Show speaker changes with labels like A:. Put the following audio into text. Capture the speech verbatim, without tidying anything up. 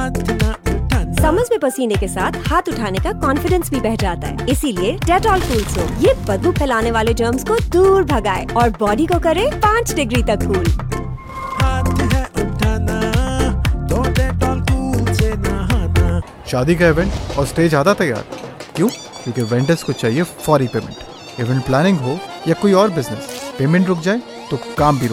A: समझ में पसीने के साथ हाथ उठाने का कॉन्फिडेंस भी बढ़ जाता है। इसीलिए डेटॉल कूल सोप ये बदबू फैलाने वाले जर्म्स को दूर भगाए और बॉडी को करे पाँच डिग्री तक कूल।
B: शादी का इवेंट और स्टेज आधा तैयार, क्यों? क्योंकि वेंडर्स को चाहिए फौरी पेमेंट। इवेंट प्लानिंग हो या कोई और बिजनेस, पेमेंट रुक जाए तो काम भी रुक